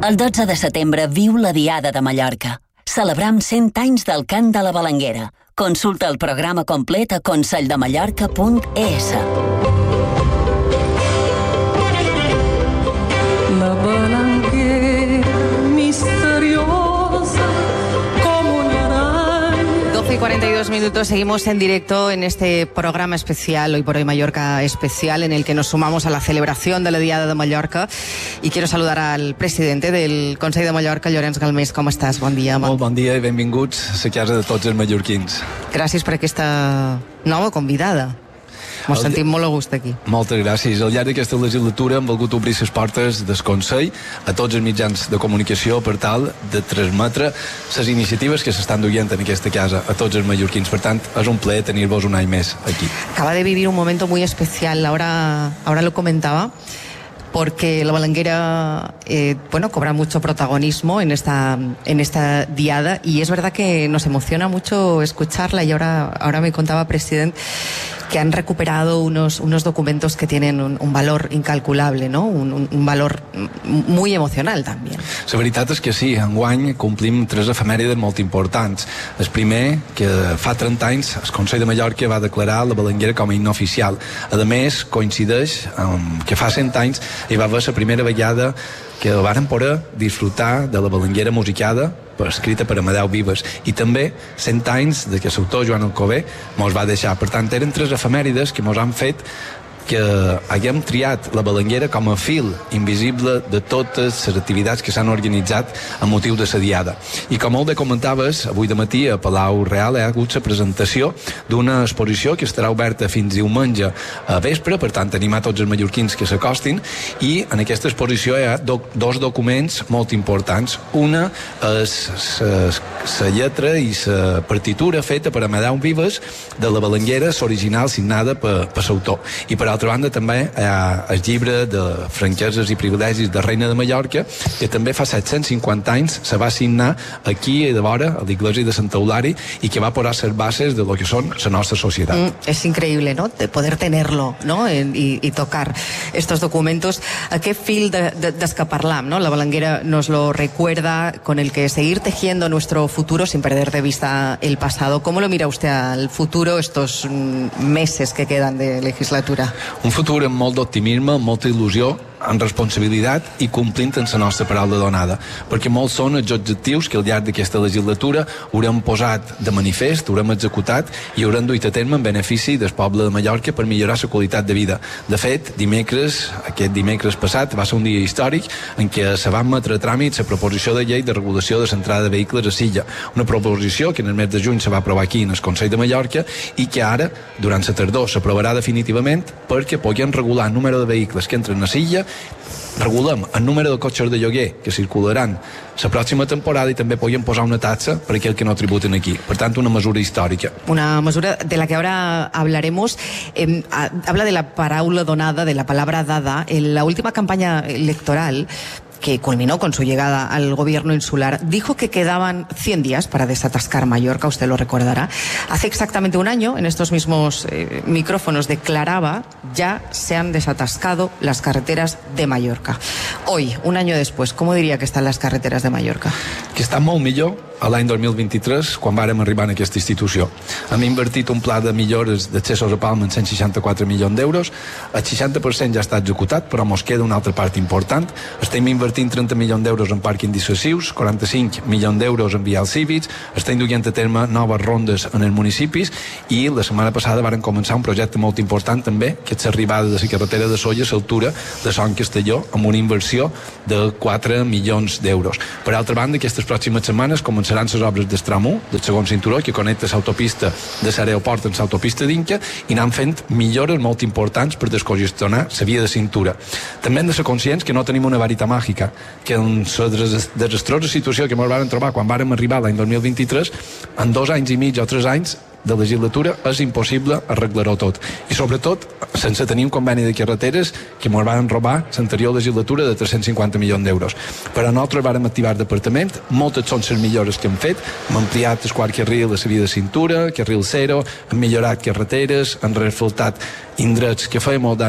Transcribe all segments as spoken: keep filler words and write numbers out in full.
El dotze de setembre viu la Diada de Mallorca. Celebram cent anys del cant de la Balanguera. Consulta el programa complet a conselldemallorca punt es. La balanguera misteriosa como una araña. doce y cuarenta y dos minutos, seguimos en directo en este programa especial, Hoy por Hoy Mallorca especial, en el que nos sumamos a la celebración de la Diada de Mallorca. I quiero saludar al presidente del Consell de Mallorca, Llorenç Galmés. Com estàs? Bon dia. Molt bon dia i benvinguts a la casa de tots els mallorquins. Gràcies per aquesta nova convidada. M'ho sentim molt a gust aquí. Moltes gràcies. Al llarg d'aquesta legislatura hem volgut obrir les portes del Consell a tots els mitjans de comunicació per tal de transmetre les iniciatives que s'estan duient en aquesta casa a tots els mallorquins. Per tant, és un plaer tenir-vos un any més aquí. Acaba de vivir un momento muy especial, ahora, ahora lo comentaba, porque la Balanguera eh, bueno, cobra mucho protagonismo en esta, en esta diada, y es verdad que nos emociona mucho escucharla. Y ahora, ahora me contaba, presidente, que han recuperado unos, unos documentos que tienen un, un valor incalculable, ¿no? Un, un, un valor muy emocional també. La veritat és que sí, enguany complim tres efemèrides molt importants. El primer, que fa trenta anys el Consell de Mallorca va declarar la Balanguera com a himne oficial. A més, coincideix amb que fa cent anys hi va haver la primera vegada que varen poder disfrutar de la Balanguera musicada escrita per Amadeu Vives, i també cent anys de que l'autor Joan Alcover mos va deixar. Per tant, eren tres efemèrides que mos han fet que haguem triat la Balanguera com a fil invisible de totes les activitats que s'han organitzat a motiu de la diada. I com molt bé comentaves, avui de matí a Palau Real hi ha hagut la presentació d'una exposició que estarà oberta fins diumenge a vespre, per tant animar tots els mallorquins que s'acostin, i en aquesta exposició hi ha do, dos documents molt importants. Una és la lletra i la partitura feta per Amadeu Vives de la Balanguera, l'original signada per, per l'autor. I per altra banda també hi ha el llibre de franqueses i privilegis de Reina de Mallorca, que també fa set-cents cinquanta anys se va signar aquí de vora a l'església de Sant Eulari, i que va posar les bases de lo que són la nostra societat. Mm, es increíble, ¿no? De poder tenerlo, ¿no? Y, y tocar estos documentos. ¿A qué fil de, de, de que parlam, ¿no? La Balanguera nos lo recuerda, con el que seguir tejiendo nuestro futuro sin perder de vista el pasado. ¿Cómo lo mira usted al futuro, estos mm, meses que quedan de legislatura? Un futur amb molt d'optimisme, molta il·lusió, amb responsabilitat i complint en la nostra paraula donada, perquè molts són els objectius que al llarg d'aquesta legislatura haurem posat de manifest, haurem executat i haurem duit a terme en benefici del poble de Mallorca per millorar la qualitat de vida. De fet, dimecres, aquest dimecres passat, va ser un dia històric en què se va admetre a tràmit la proposició de llei de regulació de l'entrada de vehicles a Silla, una proposició que en el mes de juny se va aprovar aquí en el Consell de Mallorca i que ara, durant la tardor, s'aprovarà definitivament perquè puguem regular el número de vehicles que entren a Silla, regulem el número de cotxes de lloguer que circularan la pròxima temporada i també podem posar una taxa per aquells que no tributen aquí. Per tant, una mesura històrica. Una mesura de la que ahora hablaremos. Eh, habla de la paraula donada, de la palabra dada. En la última campaña electoral, que culminó con su llegada al gobierno insular, dijo que quedaban cien días para desatascar Mallorca, usted lo recordará. Hace exactamente un año, en estos mismos eh, micrófonos, declaraba: ya se han desatascado las carreteras de Mallorca. Hoy, un año después, ¿cómo diría que están las carreteras de Mallorca? Que estan molt millor a l'any dos mil vint-i-tres, quan vàrem arribar a aquesta institució. Hem invertit un pla de millores d'accessos a Palma en cent seixanta-quatre milions d'euros. El seixanta per cent ja està executat, però mos queda una altra part important. Estem invertint trenta milions d'euros en pàrquing dissuasius, quaranta-cinc milions d'euros en vials cívics, estem duient a terme noves rondes en els municipis, i la setmana passada varen començar un projecte molt important també, que és l'arribada de la carretera de Solla a l'altura de Son Castelló, amb una inversió de quatre milions d'euros. Per altra banda, aquestes pròximes setmanes començaran seran les obres del tram u, del segon cinturó, que connecta l'autopista de l'aeroport amb l'autopista d'Inca, i anem fent millores molt importants per descongestionar la via de cintura. També hem de ser conscients que no tenim una varita màgica, que en la desastrosa situació que ens vam trobar quan vàrem arribar l'any dos mil vint-i-tres, en dos anys i mig o tres anys de legislatura és impossible arreglar-ho tot, i sobretot sense tenir un conveni de carreteres que ens van robar l'anterior legislatura de tres-cents cinquanta milions d'euros. Però nosaltres vàrem activar el departament, moltes són les millores que hem fet, hem ampliat el quart carril de la via de cintura, carril zero, hem millorat carreteres, hem reasfaltat indrets que feia molt d'anys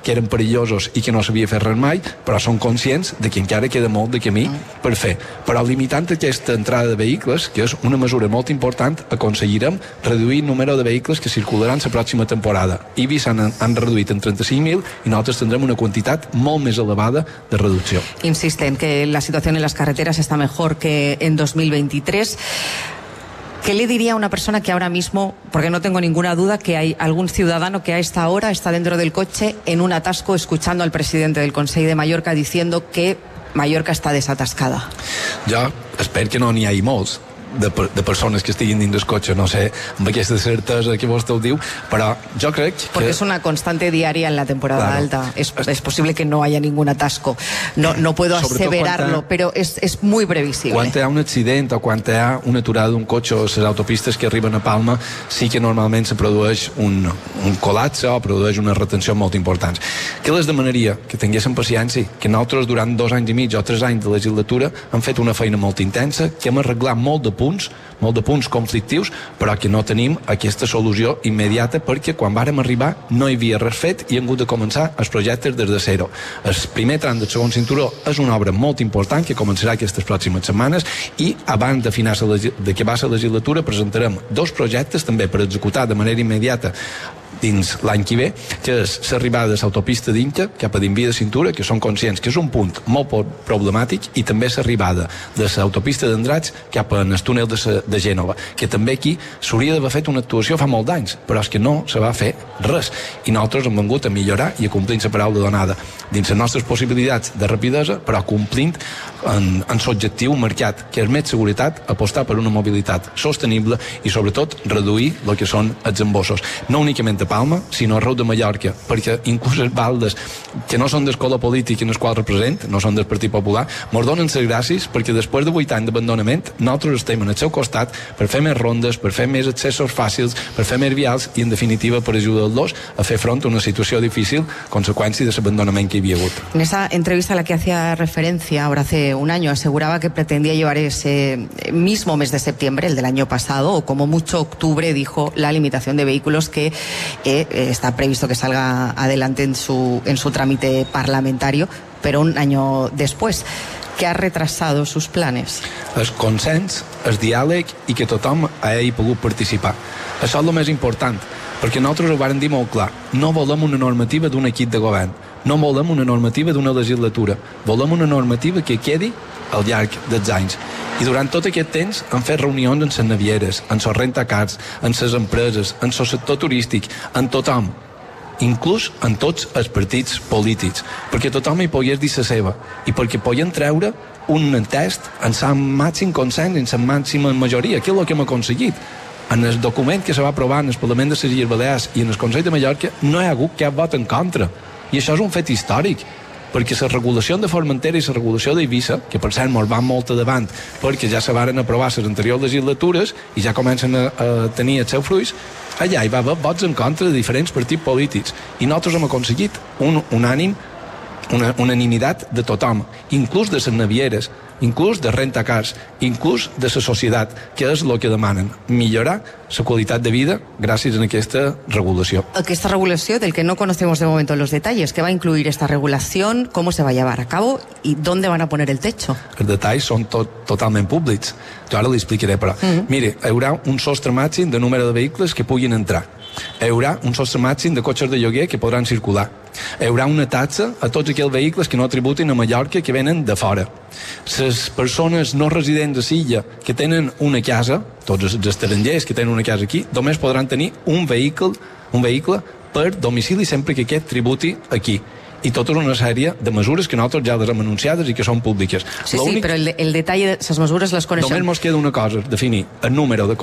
que eren perillosos i que no s'havia fet res mai, però són conscients de que encara queda molt de camí per fer. Però limitant aquesta entrada de vehicles, que és una mesura molt important, aconseguirem reduir el número de vehicles que circularan la pròxima temporada. Ibis han, han reduït en trenta-cinc mil i nosaltres tindrem una quantitat molt més elevada de reducció. Insiste en que la situación en las carreteras está mejor que en dos mil veintitrés. ¿Qué le diría a una persona que ahora mismo, porque no tengo ninguna duda que hay algún ciudadano que a esta hora está dentro del coche en un atasco escuchando al presidente del Consell de Mallorca diciendo que Mallorca està desatascada? Jo espero que no n'hi hagi molts de, de persones que estiguin dins del cotxe, no sé amb aquesta certesa que vostè ho diu, però jo crec que... Porque es una constante diaria en la temporada claro. alta. Es, es posible que no haya ningún atasco. No, no puedo aseverarlo, ha, pero es, es muy previsible. Quan hi ha un accident o quan hi ha una aturada d'un cotxe o les autopistes que arriben a Palma, sí que normalment se produeix un, un col·lapse o produeix una retenció molt important. Què les demanaria? Que tinguéssim paciència, que nosaltres durant dos anys i mig o tres anys de legislatura hem fet una feina molt intensa, que hem arreglat molt de punts, molt de punts conflictius, però que no tenim aquesta solució immediata perquè quan vàrem arribar no hi havia res fet i hem hagut de començar els projectes des de zero. El primer tram del segon cinturó és una obra molt important que començarà aquestes pròximes setmanes i abans de final de que va la legislatura presentarem dos projectes també per executar de manera immediata dins l'any que ve, que és l'arribada de l'autopista d'Inca cap a Dimbí de Cintura, que són conscients que és un punt molt problemàtic, i també l'arribada de l'autopista d'Andratx cap al túnel de, sa, de Gènova, que també aquí s'hauria d'haver fet una actuació fa molt d'anys, però és que no se va fer res, i nosaltres hem vengut a millorar i a complir la paraula donada dins les nostres possibilitats de rapidesa, però complint en, en l'objectiu marcat, que és més seguretat, apostar per una mobilitat sostenible i sobretot reduir el que són els embossos, no únicament a Palma, sinó arreu de Mallorca, perquè inclús els baldes que no són del color polític en el qual represent, no són del Partit Popular, mos donen les gràcies perquè després de vuit anys d'abandonament nosaltres estem en el seu costat per fer més rondes, per fer més accessos fàcils, per fer més vials i en definitiva per ajudar-los a fer front a una situació difícil conseqüència de l'abandonament que hi havia hagut. En esa entrevista a la que hacía referencia ahora hace un año aseguraba que pretendía llevar ese mismo mes de septiembre, el del año pasado, o como mucho octubre, dijo, la limitación de vehículos que Eh, está previsto que salga adelante en su, en su trámite parlamentario, pero un año después. ¿Qué ha retrasado sus planes? El consens, el diàleg i que tothom hagi pogut participar. Això és el més important, perquè nosaltres ho vàrem dir molt clar. No volem una normativa d'un equip de govern, no volem una normativa d'una legislatura, volem una normativa que quedi al llarg dels anys. I durant tot aquest temps han fet reunions amb les navieres, amb els rentacars, amb les empreses, amb el sector turístic, amb tothom, inclús en tots els partits polítics, perquè tothom hi pogués dir la seva i perquè podien treure un test en el màxim consens, en la màxima majoria, que és el que hem aconseguit. En el document que se va aprovar en el Parlament de les Illes Balears i en el Consell de Mallorca no hi ha hagut cap vot en contra, i això és un fet històric, perquè la regulació de Formentera i la regulació d'Eivissa, que per cert mos van molt davant perquè ja se varen aprovar les anteriors legislatures i ja comencen a, a tenir els seus fruits, allà hi va haver vots en contra de diferents partits polítics i nosaltres hem aconseguit un unànim, una unanimitat de tothom, inclús de les navieres, inclús de rentacars, inclús de la societat, que és el que demanen, millorar la qualitat de vida gràcies a aquesta regulació. Esta regulación, del que no conocemos de momento los detalles, ¿qué va a incluir esta regulación? ¿Cómo se va a llevar a cabo? ¿Y dónde van a poner el techo? Els detalls són tot, totalment públics. Jo ara li explicaré, però mm-hmm. mire, hi haurà un sostre màxim de número de vehicles que puguin entrar. Hi haurà un sostre màxim de cotxes de lloguer que podran circular. Hi haurà una taxa a tots aquells vehicles que no tributen a Mallorca que venen de fora. Les persones no residents a l'illa que tenen una casa, tots els estrangers que tenen una casa aquí, només podran tenir un vehicle, un vehicle per domicili sempre que aquest tributi aquí. I tota una sèrie de mesures que nosaltres ja les hem anunciades i que són públiques. Sí, sí, però el, el detall de les mesures les coneixem. Només ens queda una cosa, definir el número de